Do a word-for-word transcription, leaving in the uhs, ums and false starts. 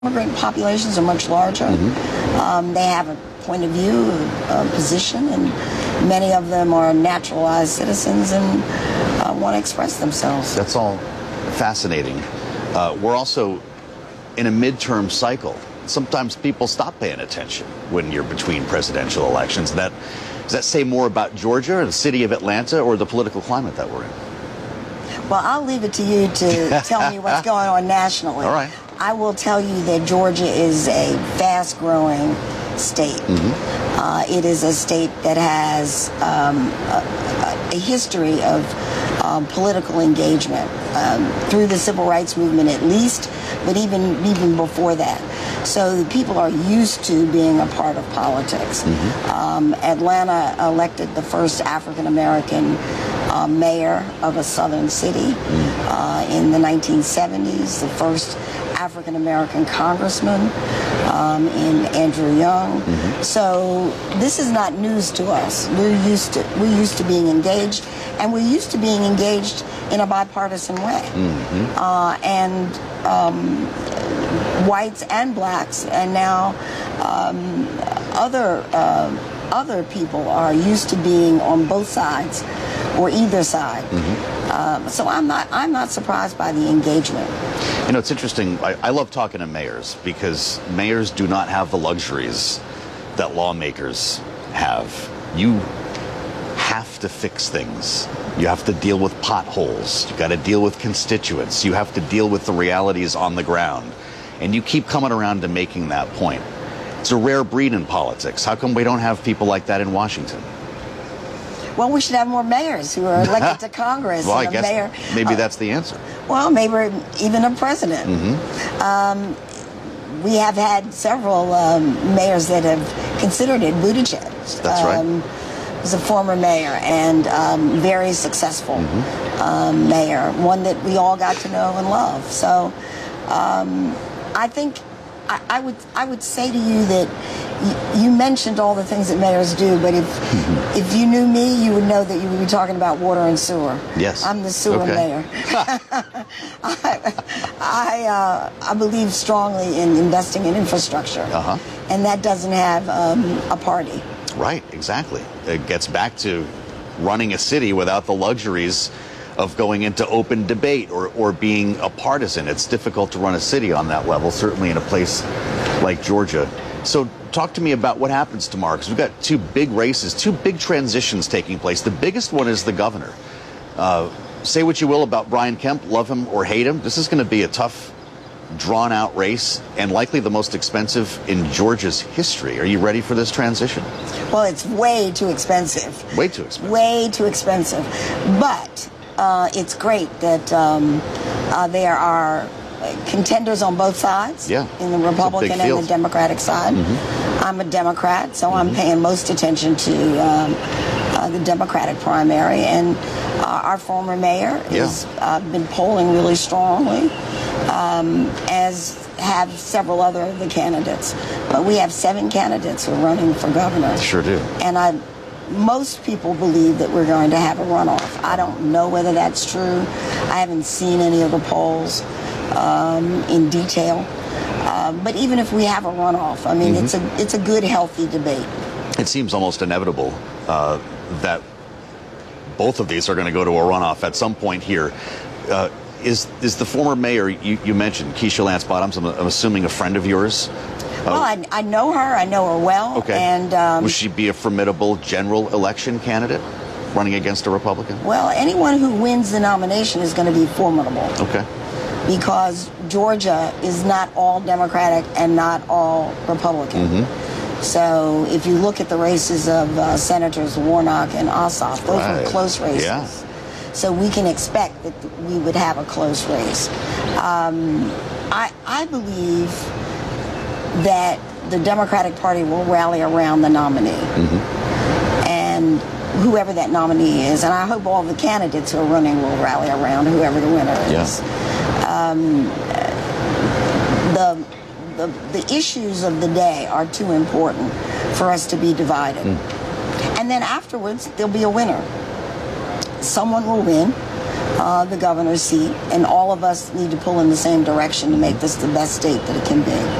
Immigrant populations are much larger. Mm-hmm. Um, they have a point of view, a position, and many of them are naturalized citizens and uh, want to express themselves. That's all fascinating. Uh, we're also in a midterm cycle. Sometimes people stop paying attention when you're between presidential elections. That, does that say more about Georgia or the city of Atlanta or the political climate that we're in? Well, I'll leave it to you to tell me what's going on nationally. All right. I will tell you that Georgia is a fast-growing state. Mm-hmm. Uh, it is a state that has um, a, a history of um, political engagement um, through the civil rights movement, at least, but even even before that. So people are used to being a part of politics. Mm-hmm. Um, Atlanta elected the first African-American uh, mayor of a southern city uh, in the nineteen seventies, the first African-American congressman um, in Andrew Young. Mm-hmm. So this is not news to us. We're used to we're used to being engaged, and we're used to being engaged in a bipartisan way. Mm-hmm. Uh, and um, whites and blacks, and now um, other uh, other people are used to being on both sides or either side. Mm-hmm. Um, so I'm not I'm not surprised by the engagement. You know, it's interesting. I, I love talking to mayors because mayors do not have the luxuries that lawmakers have. You have to fix things. You have to deal with potholes. You got to deal with constituents. You have to deal with the realities on the ground. And you keep coming around to making that point. It's a rare breed in politics. How come we don't have people like that in Washington? Well, we should have more mayors who are elected to Congress. Well, I and a guess mayor, maybe uh, that's the answer. Well, maybe even a president. Mm-hmm. Um, we have had several um, mayors that have considered it. Buttigieg. That's right. Um, was a former mayor and um, very successful Mm-hmm. um, mayor, one that we all got to know and love. So um, I think I, I would I would say to you that y- you mentioned all the things that mayors do, but if Mm-hmm. if you knew me, you would know that you would be talking about water and sewer. Yes. I'm the sewer Okay. mayor. I I, uh, I believe strongly in investing in infrastructure, Uh-huh. and that doesn't have um, a party. Right, exactly. It gets back to running a city without the luxuries of going into open debate or, or being a partisan. It's difficult to run a city on that level, certainly in a place like Georgia. So talk to me about what happens tomorrow, because we've got two big races, two big transitions taking place. The biggest one is the governor. Uh, say what you will about Brian Kemp, love him or hate him. This is going to be a tough, drawn-out race and likely the most expensive in Georgia's history. Are you ready for this transition? Well, it's way too expensive. Way too expensive. Way too expensive. But uh, it's great that um, uh, there are contenders on both sides. Yeah. In the Republican and field. the Democratic side. Mm-hmm. I'm a Democrat, so Mm-hmm. I'm paying most attention to um, uh, the Democratic primary. And uh, our former mayor has Yeah. uh, been polling really strongly, um, as have several other of the candidates. But we have seven candidates who are running for governor. Sure do. And I, most people believe that we're going to have a runoff. I don't know whether that's true. I haven't seen any of the polls um, in detail. Uh, but even if we have a runoff, I mean, Mm-hmm. it's a it's a good, healthy debate. It seems almost inevitable uh, that both of these are going to go to a runoff at some point here. Uh, is is the former mayor you, you mentioned, Keisha Lance Bottoms, I'm, I'm assuming a friend of yours? Well, I, I know her. I know her well. Okay. And um, will she be a formidable general election candidate running against a Republican? well, anyone who wins the nomination is going to be formidable. Okay. Because Georgia is not all Democratic and not all Republican. Mm-hmm. So if you look at the races of uh, Senators Warnock and Ossoff, those Right. were close races. Yeah. So we can expect that we would have a close race. Um, I, I believe that the Democratic Party will rally around the nominee. Mm-hmm. And whoever that nominee is, and I hope all the candidates who are running will rally around whoever the winner is. Yeah. Um, the, the the issues of the day are too important for us to be divided. Mm. And then afterwards, there'll be a winner. Someone will win. uh, the governor's seat, and all of us need to pull in the same direction to make this the best state that it can be.